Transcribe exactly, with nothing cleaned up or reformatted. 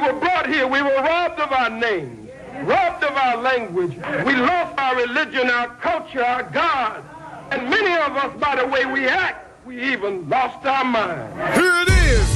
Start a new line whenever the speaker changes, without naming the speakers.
were brought here. We were robbed of our names, robbed of our language. We lost our religion, our culture, our God. And many of us, by the way we act, we even lost our mind.
Here it is.